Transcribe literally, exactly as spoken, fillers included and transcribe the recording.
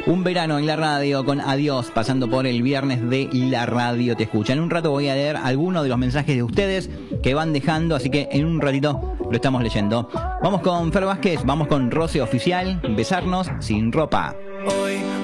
Un verano en la radio con Adiós, pasando por el viernes de La Radio Te Escucha. En un rato voy a leer algunos de los mensajes de ustedes que van dejando, así que en un ratito lo estamos leyendo. Vamos con Fer Vázquez, vamos con Roce Oficial, Besarnos sin ropa. Hoy